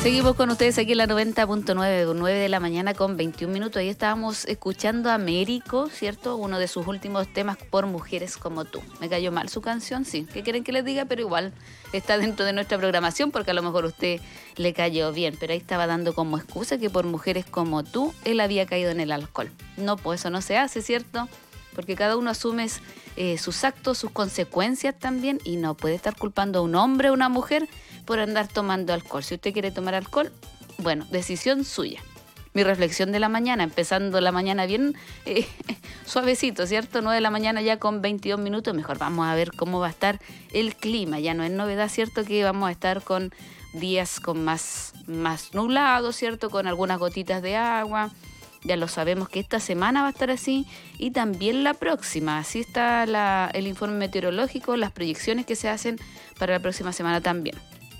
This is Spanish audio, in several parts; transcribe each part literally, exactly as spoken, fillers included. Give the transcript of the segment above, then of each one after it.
Seguimos con ustedes aquí en la noventa punto nueve, nueve de la mañana con veintiún minutos. Ahí estábamos escuchando a Américo, ¿cierto? Uno de sus últimos temas, Por Mujeres Como Tú. Me cayó mal su canción, sí. ¿Qué quieren que les diga? Pero igual está dentro de nuestra programación porque a lo mejor a usted le cayó bien. Pero ahí estaba dando como excusa que por mujeres como tú, él había caído en el alcohol. No, pues eso no se hace, ¿cierto? Porque cada uno asume eh, sus actos, sus consecuencias también, y no puede estar culpando a un hombre o una mujer por andar tomando alcohol. Si usted quiere tomar alcohol, bueno, decisión suya. Mi reflexión de la mañana, empezando la mañana bien eh, suavecito, ¿cierto? nueve de la mañana ya con veintidós minutos, mejor vamos a ver cómo va a estar el clima. Ya no es novedad, ¿cierto? Que vamos a estar con días con más, más nublados, ¿cierto? Con algunas gotitas de agua. Ya lo sabemos que esta semana va a estar así y también la próxima. Así está la, el informe meteorológico, las proyecciones que se hacen para la próxima semana también.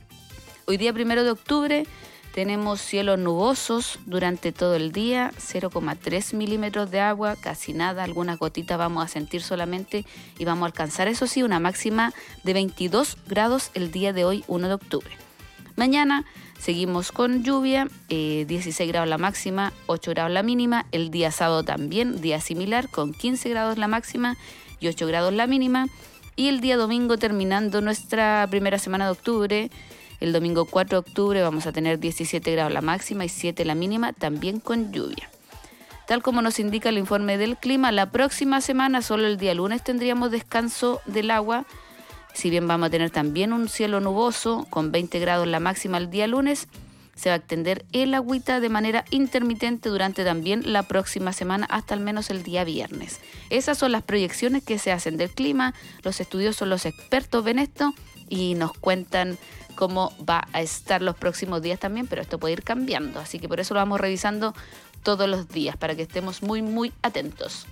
Hoy día primero de octubre tenemos cielos nubosos durante todo el día, cero coma tres milímetros de agua, casi nada, algunas gotitas vamos a sentir solamente y vamos a alcanzar, eso sí, una máxima de veintidós grados el día de hoy, primero de octubre. Mañana seguimos con lluvia, eh, dieciséis grados la máxima, ocho grados la mínima. El día sábado también, día similar, con quince grados la máxima y ocho grados la mínima. Y el día domingo, terminando nuestra primera semana de octubre, el domingo cuatro de octubre vamos a tener diecisiete grados la máxima y siete la mínima, también con lluvia. Tal como nos indica el informe del clima, la próxima semana, solo el día lunes, tendríamos descanso del agua. Si bien vamos a tener también un cielo nuboso con veinte grados la máxima el día lunes, se va a extender el agüita de manera intermitente durante también la próxima semana hasta al menos el día viernes. Esas son las proyecciones que se hacen del clima. Los estudiosos, los expertos ven esto y nos cuentan cómo va a estar los próximos días también, pero esto puede ir cambiando. Así que por eso lo vamos revisando todos los días para que estemos muy, muy atentos.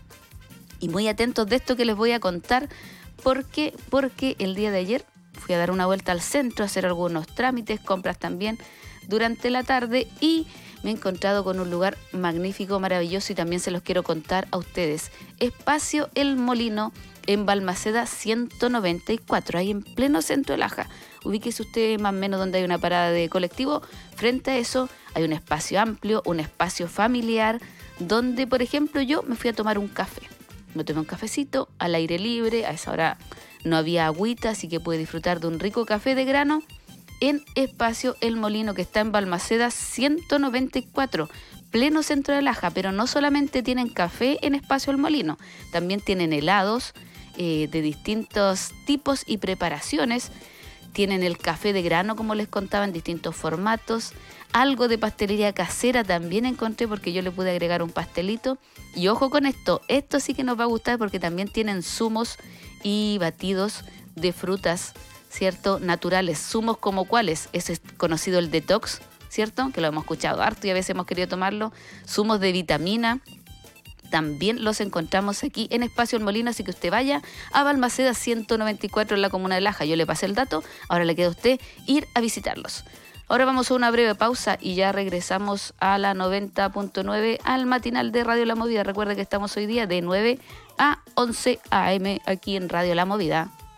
Y muy atentos de esto que les voy a contar. ¿Por qué? Porque el día de ayer fui a dar una vuelta al centro, a hacer algunos trámites, compras también durante la tarde y me he encontrado con un lugar magnífico, maravilloso y también se los quiero contar a ustedes. Espacio El Molino en Balmaceda ciento noventa y cuatro, ahí en pleno centro de Laja. Ubíquese usted más o menos donde hay una parada de colectivo. Frente a eso hay un espacio amplio, un espacio familiar, donde por ejemplo yo me fui a tomar un café. Me tomé un cafecito al aire libre, a esa hora no había agüita, así que pude disfrutar de un rico café de grano en Espacio El Molino, que está en Balmaceda ciento noventa y cuatro, pleno centro de Laja. Pero no solamente tienen café en Espacio El Molino, también tienen helados eh, de distintos tipos y preparaciones. Tienen el café de grano, como les contaba, en distintos formatos. Algo de pastelería casera también encontré porque yo le pude agregar un pastelito. Y ojo con esto, esto sí que nos va a gustar porque también tienen zumos y batidos de frutas, ¿cierto? Naturales. Zumos como cuáles, ese es conocido el detox, ¿cierto? Que lo hemos escuchado harto y a veces hemos querido tomarlo. Zumos de vitamina. También los encontramos aquí en Espacio El Molino, así que usted vaya a Balmaceda ciento noventa y cuatro en la comuna de Laja. Yo le pasé el dato, ahora le queda a usted ir a visitarlos. Ahora vamos a una breve pausa y ya regresamos a la noventa punto nueve, al matinal de Radio La Movida. Recuerda que estamos hoy día de nueve a once a eme aquí en Radio La Movida.